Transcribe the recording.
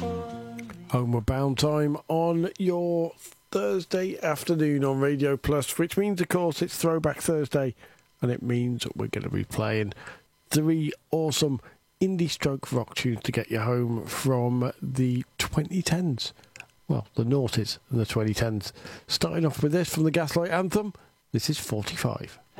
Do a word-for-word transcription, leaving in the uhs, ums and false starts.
Homeward Bound time on your Thursday afternoon on Radio Plus, which means, of course, it's Throwback Thursday, and it means we're going to be playing three awesome indie stroke rock tunes to get you home from the twenty tens. Well, the noughties and the twenty tens. Starting off with this from the Gaslight Anthem, this is forty-five.